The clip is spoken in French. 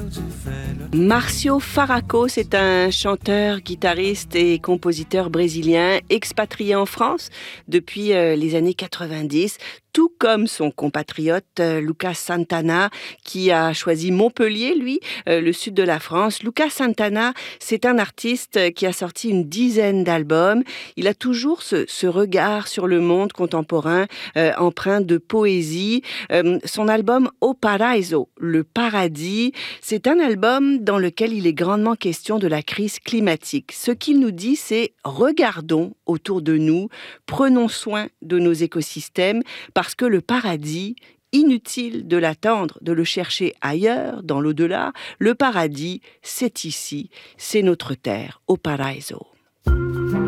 Márcio Faraco, c'est un chanteur, guitariste et compositeur brésilien expatrié en France depuis les années 90, tout comme son compatriote Lucas Santana qui a choisi Montpellier, lui, le sud de la France. Lucas Santana, c'est un artiste qui a sorti une dizaine d'albums. Il a toujours ce regard sur le monde contemporain empreint de poésie. Son album O Paraíso, le paradis, c'est un album dans lequel il est grandement question de la crise climatique. Ce qu'il nous dit, c'est regardons autour de nous, prenons soin de nos écosystèmes, parce que le paradis, inutile de l'attendre, de le chercher ailleurs, dans l'au-delà, le paradis, c'est ici, c'est notre terre, au Paraíso.